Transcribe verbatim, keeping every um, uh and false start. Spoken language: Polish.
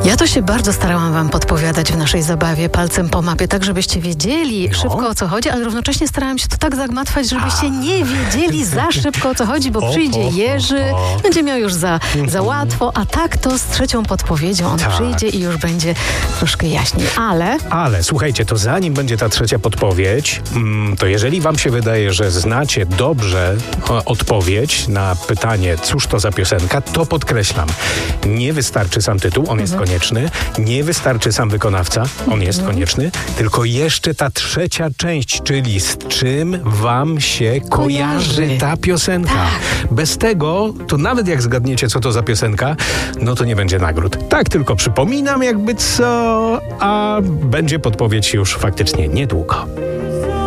Ja to się bardzo starałam wam podpowiadać w naszej zabawie palcem po mapie, tak żebyście wiedzieli No. szybko o co chodzi, ale równocześnie starałam się to tak zagmatwać, żebyście nie wiedzieli za szybko o co chodzi, bo O, przyjdzie o, o, Jerzy, o. będzie miał już za, za łatwo, a tak to z trzecią podpowiedzią on Tak. przyjdzie i już będzie troszkę jaśniej, ale... Ale słuchajcie, to zanim będzie ta trzecia podpowiedź, mm, to jeżeli wam się wydaje, że znacie dobrze e, odpowiedź na pytanie, cóż to za piosenka, to podkreślam, nie wystarczy sam tytuł, on jest konieczny, nie wystarczy sam wykonawca, on jest konieczny, tylko jeszcze ta trzecia część, czyli z czym wam się kojarzy, Kojarzy. ta piosenka. Tak. Bez tego, to nawet jak zgadniecie, co to za piosenka, no to nie będzie nagród. Tak tylko przypominam jakby co, a będzie podpowiedź już faktycznie niedługo.